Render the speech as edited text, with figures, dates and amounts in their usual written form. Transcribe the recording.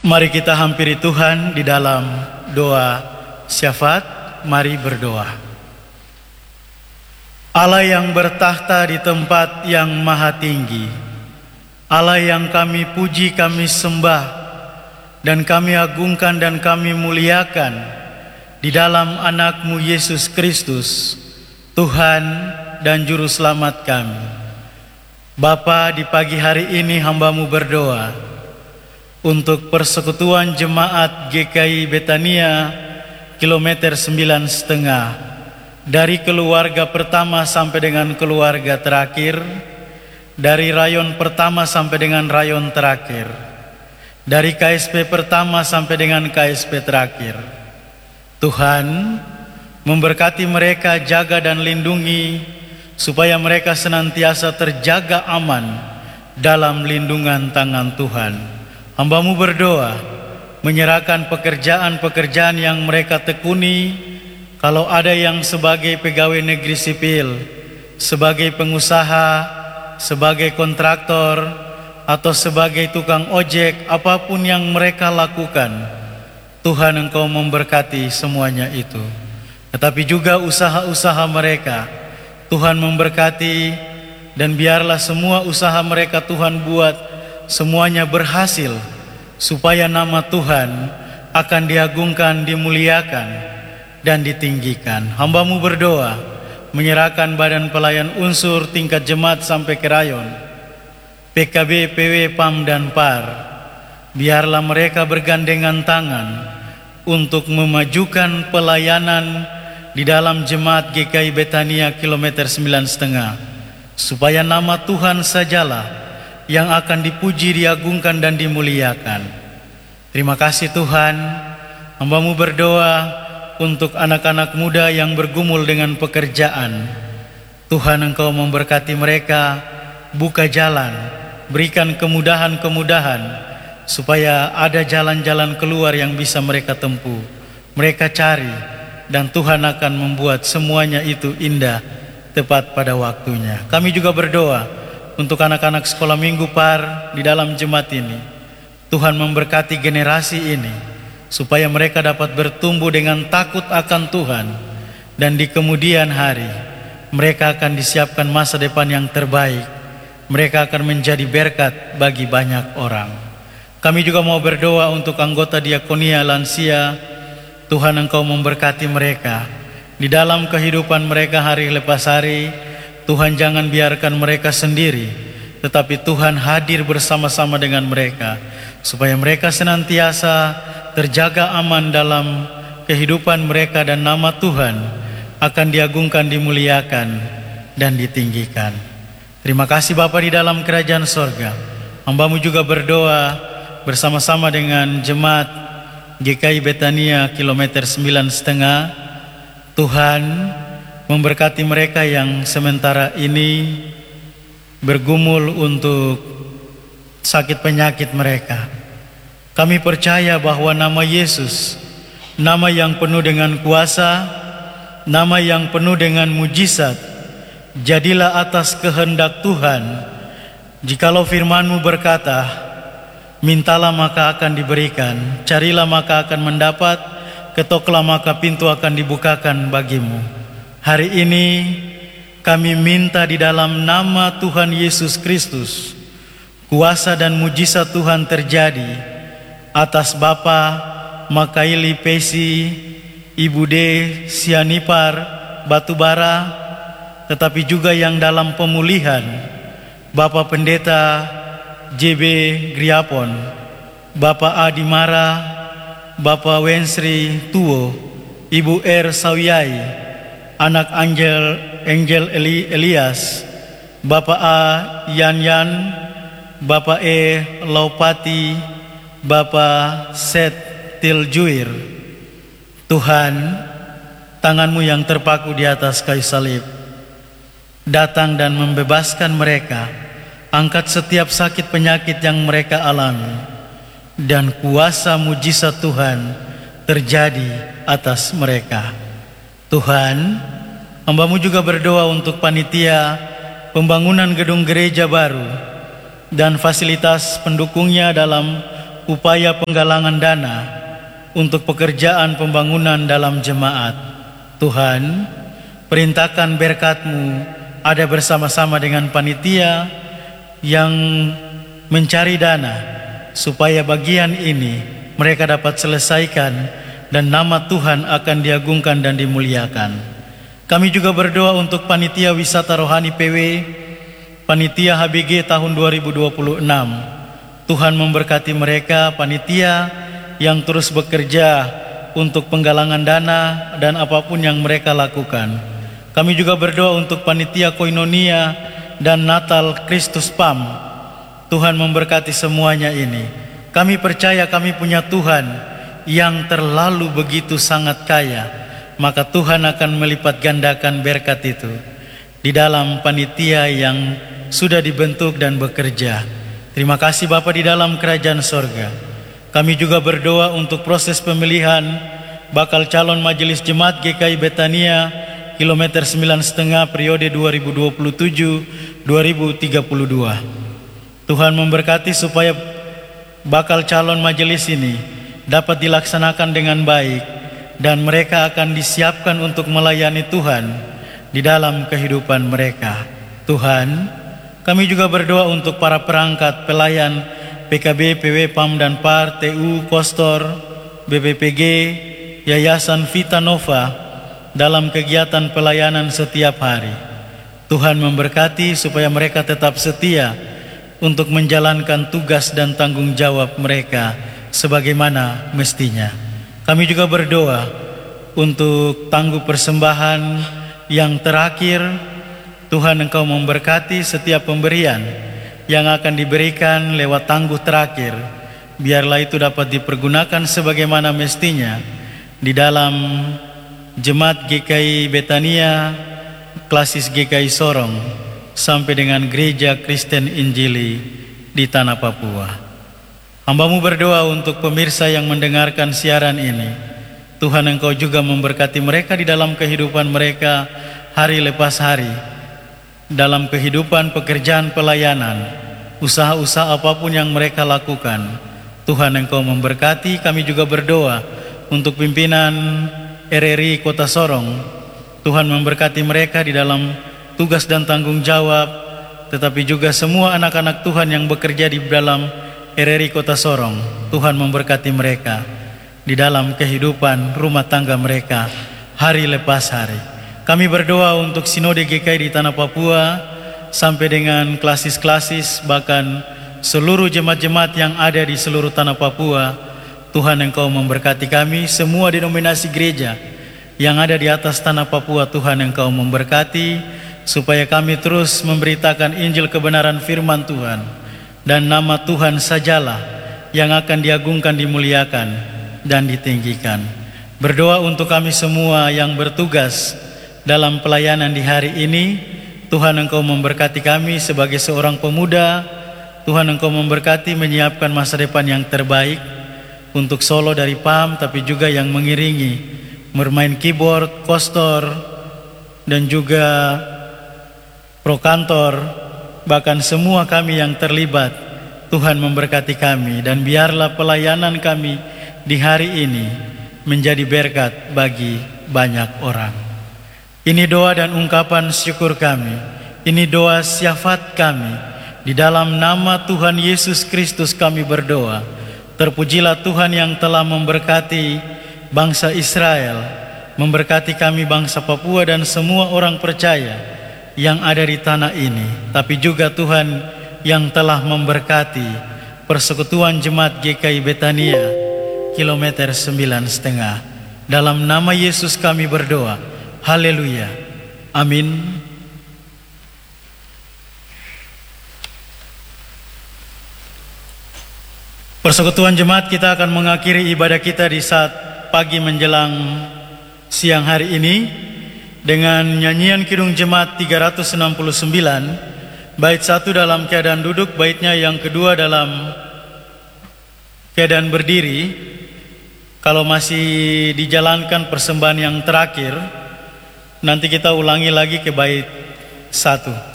Mari kita hampiri Tuhan di dalam doa syafaat. Mari berdoa. Allah yang bertahta di tempat yang maha tinggi, Allah yang kami puji, kami sembah, dan kami agungkan dan kami muliakan di dalam anak-Mu Yesus Kristus, Tuhan dan Juru Selamat kami. Bapa, di pagi hari ini hamba-Mu berdoa untuk persekutuan jemaat GKI Betania kilometer 9,5, dari keluarga pertama sampai dengan keluarga terakhir, dari rayon pertama sampai dengan rayon terakhir, dari KSP pertama sampai dengan KSP terakhir. Tuhan, memberkati mereka, jaga dan lindungi, supaya mereka senantiasa terjaga aman dalam lindungan tangan Tuhan. Hamba-Mu berdoa, menyerahkan pekerjaan-pekerjaan yang mereka tekuni, kalau ada yang sebagai pegawai negeri sipil, sebagai pengusaha, sebagai kontraktor, atau sebagai tukang ojek, apapun yang mereka lakukan, Tuhan, Engkau memberkati semuanya itu. Tetapi juga usaha-usaha mereka, Tuhan memberkati, dan biarlah semua usaha mereka Tuhan buat semuanya berhasil, supaya nama Tuhan akan diagungkan, dimuliakan, dan ditinggikan. Hamba-Mu berdoa, menyerahkan badan pelayan unsur tingkat jemaat sampai ke rayon, PKB, PW, PAM, dan PAR. Biarlah mereka bergandengan tangan untuk memajukan pelayanan di dalam jemaat GKI Betania kilometer 9,5, supaya nama Tuhan sajalah yang akan dipuji, diagungkan, dan dimuliakan. Terima kasih Tuhan. Hamba-Mu berdoa untuk anak-anak muda yang bergumul dengan pekerjaan. Tuhan, Engkau memberkati mereka, buka jalan, berikan kemudahan-kemudahan, supaya ada jalan-jalan keluar yang bisa mereka tempuh, mereka cari, dan Tuhan akan membuat semuanya itu indah, tepat pada waktunya. Kami juga berdoa untuk anak-anak sekolah minggu PAR di dalam jemaat ini. Tuhan memberkati generasi ini, supaya mereka dapat bertumbuh dengan takut akan Tuhan, dan di kemudian hari mereka akan disiapkan masa depan yang terbaik. Mereka akan menjadi berkat bagi banyak orang. Kami juga mau berdoa untuk anggota diakonia lansia. Tuhan, Engkau memberkati mereka di dalam kehidupan mereka hari lepas hari. Tuhan, jangan biarkan mereka sendiri, tetapi Tuhan hadir bersama-sama dengan mereka, supaya mereka senantiasa terjaga aman dalam kehidupan mereka, dan nama Tuhan akan diagungkan, dimuliakan, dan ditinggikan. Terima kasih Bapa di dalam kerajaan sorga. Hamba-Mu juga berdoa bersama-sama dengan jemaat GKI Betania kilometer 9,5. Tuhan, memberkati mereka yang sementara ini bergumul untuk sakit penyakit mereka. Kami percaya bahwa nama Yesus, nama yang penuh dengan kuasa, nama yang penuh dengan mujizat, jadilah atas kehendak Tuhan. Jikalau firman-Mu berkata, mintalah maka akan diberikan, carilah maka akan mendapat, ketoklah maka pintu akan dibukakan bagimu. Hari ini kami minta di dalam nama Tuhan Yesus Kristus, kuasa dan mujizat Tuhan terjadi atas Bapa Makaili Pesi, Ibu D Sianipar Batubara, tetapi juga yang dalam pemulihan, Bapak Pendeta JB Griapon, Bapak Adimara, Bapak Wensri Tuo, Ibu R Sawyai, anak Angel Elias, Bapak A Yan, Bapak E Laupati, Bapak Set Tiljuir. Tuhan, tangan-Mu yang terpaku di atas kayu salib datang dan membebaskan mereka. Angkat setiap sakit penyakit yang mereka alami, dan kuasa mujizat Tuhan terjadi atas mereka. Tuhan, hamba-Mu juga berdoa untuk panitia pembangunan gedung gereja baru dan fasilitas pendukungnya dalam upaya penggalangan dana untuk pekerjaan pembangunan dalam jemaat. Tuhan, perintahkan berkat-Mu ada bersama-sama dengan panitia yang mencari dana, supaya bagian ini mereka dapat selesaikan dan nama Tuhan akan diagungkan dan dimuliakan. Kami juga berdoa untuk panitia wisata rohani PW, panitia HBG tahun 2026. Tuhan memberkati mereka, panitia yang terus bekerja untuk penggalangan dana dan apapun yang mereka lakukan. Kami juga berdoa untuk panitia Koinonia dan Natal Kristus PAM. Tuhan memberkati semuanya ini. Kami percaya kami punya Tuhan yang terlalu begitu sangat kaya, maka Tuhan akan melipat gandakan berkat itu di dalam panitia yang sudah dibentuk dan bekerja. Terima kasih Bapa di dalam kerajaan sorga. Kami juga berdoa untuk proses pemilihan bakal calon majelis jemaat GKI Betania kilometer 9,5 periode 2027-2032. Tuhan memberkati supaya bakal calon majelis ini dapat dilaksanakan dengan baik dan mereka akan disiapkan untuk melayani Tuhan di dalam kehidupan mereka. Tuhan, kami juga berdoa untuk para perangkat pelayan PKB, PW, PAM dan PAR, TU, Kostor, BPPG, Yayasan Vita Nova dalam kegiatan pelayanan setiap hari. Tuhan memberkati supaya mereka tetap setia untuk menjalankan tugas dan tanggung jawab mereka sebagaimana mestinya. Kami juga berdoa untuk tangguh persembahan yang terakhir. Tuhan, Engkau memberkati setiap pemberian yang akan diberikan lewat tangguh terakhir. Biarlah itu dapat dipergunakan sebagaimana mestinya di dalam Jemaat GKI Betania, Klasis GKI Sorong, sampai dengan Gereja Kristen Injili di Tanah Papua. Hamba-Mu berdoa untuk pemirsa yang mendengarkan siaran ini. Tuhan, Engkau juga memberkati mereka di dalam kehidupan mereka hari lepas hari, dalam kehidupan pekerjaan pelayanan, usaha-usaha apapun yang mereka lakukan. Tuhan, Engkau memberkati. Kami juga berdoa untuk pimpinan RRI Kota Sorong. Tuhan memberkati mereka di dalam tugas dan tanggung jawab, tetapi juga semua anak-anak Tuhan yang bekerja di dalam RRI Kota Sorong. Tuhan memberkati mereka di dalam kehidupan rumah tangga mereka hari lepas hari. Kami berdoa untuk Sinode GKI di Tanah Papua sampai dengan klasis-klasis, bahkan seluruh jemaat-jemaat yang ada di seluruh Tanah Papua. Tuhan, Engkau memberkati kami, semua denominasi gereja yang ada di atas Tanah Papua. Tuhan, Engkau memberkati supaya kami terus memberitakan Injil kebenaran firman Tuhan, dan nama Tuhan sajalah yang akan diagungkan, dimuliakan, dan ditinggikan. Berdoa untuk kami semua yang bertugas dalam pelayanan di hari ini. Tuhan, Engkau memberkati kami sebagai seorang pemuda. Tuhan, Engkau memberkati menyiapkan masa depan yang terbaik untuk solo dari PAM, tapi juga yang mengiringi, bermain keyboard, kostor, dan juga prokantor, bahkan semua kami yang terlibat. Tuhan memberkati kami, dan biarlah pelayanan kami di hari ini menjadi berkat bagi banyak orang. Ini doa dan ungkapan syukur kami. Ini doa syafaat kami. Di dalam nama Tuhan Yesus Kristus kami berdoa. Terpujilah Tuhan yang telah memberkati bangsa Israel, memberkati kami bangsa Papua dan semua orang percaya yang ada di tanah ini. Tapi juga Tuhan yang telah memberkati Persekutuan Jemaat GKI Betania kilometer 9,5. Dalam nama Yesus kami berdoa. Haleluya. Amin. Persekutuan jemaat, kita akan mengakhiri ibadah kita di saat pagi menjelang siang hari ini dengan nyanyian Kidung Jemaat 369, bait 1 dalam keadaan duduk, baitnya yang kedua dalam keadaan berdiri. Kalau masih dijalankan persembahan yang terakhir, nanti kita ulangi lagi ke bait 1.